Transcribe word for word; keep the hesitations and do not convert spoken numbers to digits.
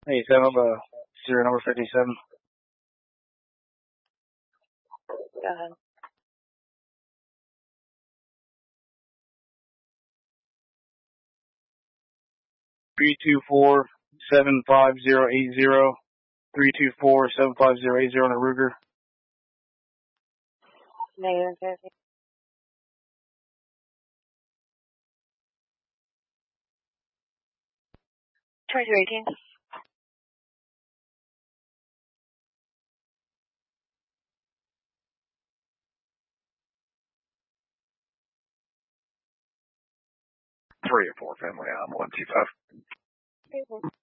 Hey, Sam, I'm uh, serial number fifty-seven. Go ahead. Three two four seven five zero eight zero. Three two four seven five zero eight zero on a Ruger. Negative fifty. Twenty-two eighteen. Three or four family, I'm one two five.